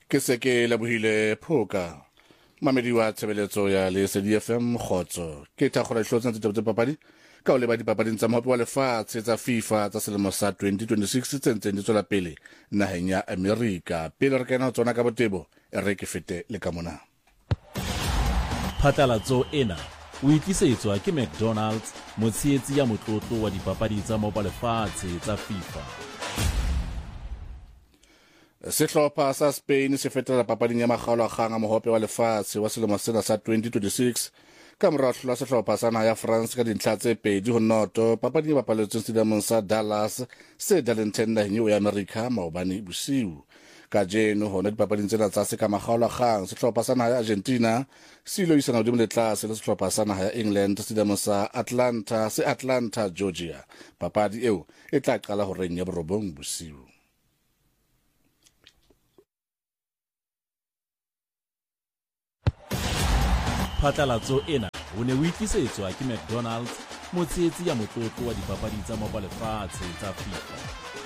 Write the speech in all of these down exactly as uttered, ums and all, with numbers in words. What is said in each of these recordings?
ke se ke lebohile phoka mamedi wa tshebeletso ya Lesedi F M Khotso ke tha gore hlotsa tse tse papadi ka o le ba dipapading tsa mohope wa lefatshe tsa FIFA tsa selemo sa twenty twenty-six tse ntseng di tswela pele naheng ya America pele re kena tsona ka botebo e re ke fete le ka mona. Phatlalatso ena o itlisetswa ke McDonald's motsheetsi ya motlotlo wa dipapadi tsa mohope wa lefatshe tsa FIFA. Sehlopha sa Spain se fetela papading ya magalo a gang a mohope wa lefatshe wa selemo sena sa twenty twenty-six ka morao hlola sehlopha sa naha ya France ka dintlha tse pedi ho noto papading e bapaletsweng stadiumong sa Dallas se Darlington naheng eo ya America maobane bosiu. Ka jeno hona dipapading tsena tsa se ka magalo a gang sehlopha sa naha ya Argentina se ilo isana hodimo le tlase le sehlopha sa naha ya England stadiumong sa Atlanta se Atlanta Georgia. Papadi eo e tla qala ho reng ya borobong bosiu. Phatlalatso ena o ne o itlisetswa ke McDonald's motsheetsi ya motlotlo wa dipapadi tsa mohope wa lefatshe tsa FIFA.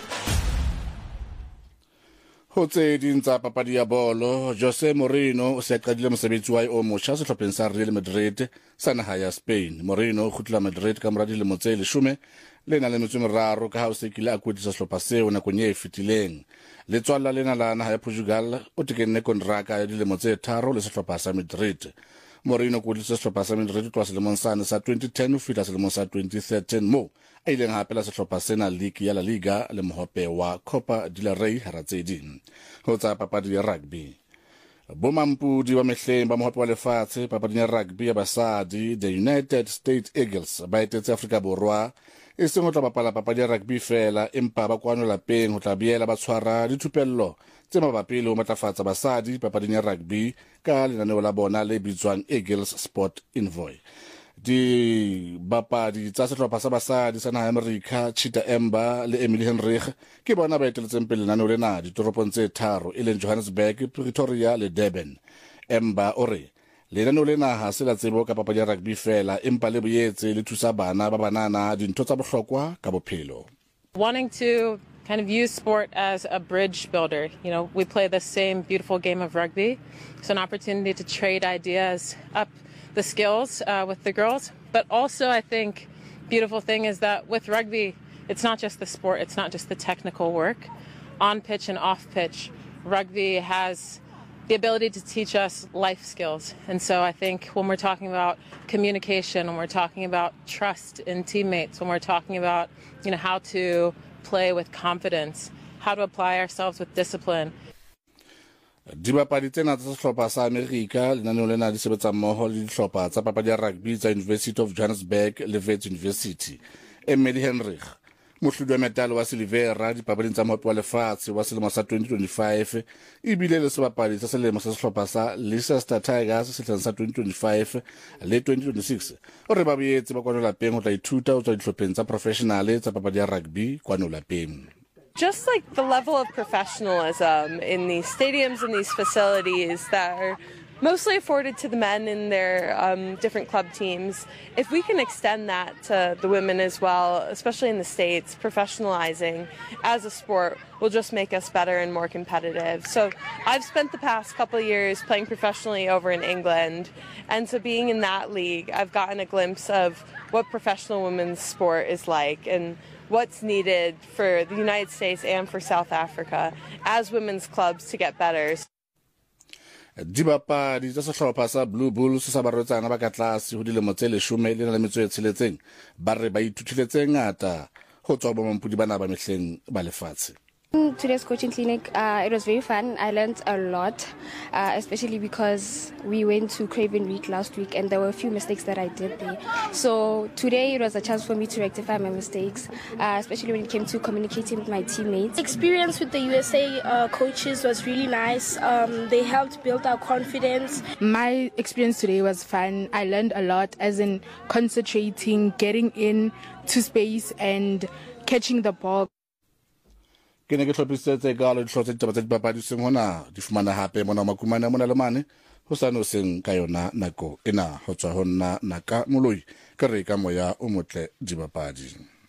Ho tse ding tsa papadi ya bolo, Jose Mourinho o se qadile mosebetsi wa o motjha sehlopheng sa Real Madrid sa naha ya Spain. Mourinho o khutla Madrid ka mora dilemo tse leshome le na le metso e meraro ka ha o se kile a kwetisa sehlopha seo nakong e fetileng. Letswalla lena la naha ya Portugal o tekenne kontraka ya dilemo tse tharo le sehlopha sa Madrid. Mourinho o kwetlisitse sehlopha sa Madrid tloha selemong sane sa twenty ten ho fihla selemong sa twenty thirteen mo a ileng hapela sehlopha sena league ya La Liga le mohope wa Copa del Rey hara tse ding. Ho tsa papadi ya rugby, bomampudi ba mehleng ba mohope wa lefatshe papading ya rugby ya basadi the United States Eagles ba etetse Afrika Borwa e seng ho tla bapala papadi ya rugby fela empa ba kwano lapeng ho tla biela ba tshwara dithupello tse mabapi le ho matlafatsa basadi papading ya rugby ka lenaneo la bona le bitswang Eagles Sport Envoy. Di bapadi tsa sehlopha sa basadi sa naha ya America Cheetah Ember le Emily Henrich ke bona ba eteletseng pele lenaneo lena ditoropong tse tharo e leng Johannesburg, Pretoria le Durban. Ember o re lenaneo lena ha se la tsebo ka papadi ya rugby fela empa le boetse le thusa bana ba banana dintho tsa bohlokwa ka bophelo. Wanting to kind of use sport as a bridge builder. You know, we play the same beautiful game of rugby. It's an opportunity to trade ideas, up the skills uh, with the girls. But also, I think, beautiful thing is that with rugby, it's not just the sport, it's not just the technical work. On pitch and off pitch, rugby has the ability to teach us life skills. And so I think when we're talking about communication, when we're talking about trust in teammates, when we're talking about, you know, how to play with confidence, how to apply ourselves with discipline. Dibapadi tsena tsa sehlopha sa America lenaneo lena di sebetsa mmoho le dihlopha tsa papadi ya rugby tsa University of Johannesburg le Wits University. Emily Henrich mohlodi wa medal wa silivera dipapading tsa mohope wa lefatshe wa selemo sa twenty twenty-five e bile le sebapadi sa selemo sa sehlopha sa Leicester Tigers sehleng sa twenty twenty-five le twenty twenty-six o re ba boetse ba kwano lapeng ho tla ithuta ho tswa dihlopheng tsa professional tsa papadi ya rugby kwano lapeng. Just like the level of professionalism in these stadiums and these facilities that are mostly afforded to the men in their um, different club teams, if we can extend that to the women as well, especially in the States, professionalizing as a sport will just make us better and more competitive. So I've spent the past couple of years playing professionally over in England, and so being in that league, I've gotten a glimpse of what professional women's sport is like and what's needed for the United States and for South Africa as women's clubs to get better. Dibapadi tsa sehlopha sa Blue Bulls sa barwetsana ba ka tlase ho dilemo tse leshome le na le metso e tsheletseng ba re ba ithutile ngata ho tswa bomampudi bana ba mehleng ba lefatshe. Today's coaching clinic, uh, it was very fun. I learned a lot, uh, especially because we went to Craven Week last week and there were a few mistakes that I did there. So today it was a chance for me to rectify my mistakes, uh, especially when it came to communicating with my teammates. Experience with the U S A uh, coaches was really nice. Um, they helped build our confidence. My experience today was fun. I learned a lot, as in concentrating, getting in to space and catching the ball. Ke ne ke tlhopisetse ka lo dihlotse ditaba tsa dipapadi seng hona di fumana hape mona makumane mona le mane ho sa no seng ka yona nako ena ho tswa ho nna naka moloi ka re ka moya o motle dibapadi.